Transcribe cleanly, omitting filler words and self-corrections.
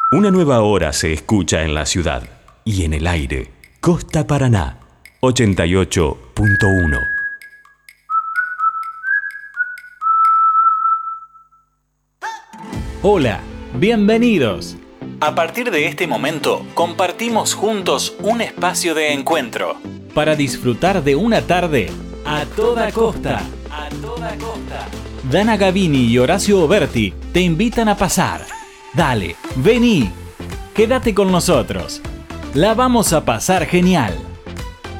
Una nueva hora se escucha en la ciudad y en el aire. Costa Paraná, 88.1. Hola, bienvenidos. A partir de este momento, compartimos juntos un espacio de encuentro para disfrutar de una tarde a toda costa. A toda costa. Dana Gavini y Horacio Oberti te invitan a pasar. Dale, vení, quédate con nosotros. La vamos a pasar genial.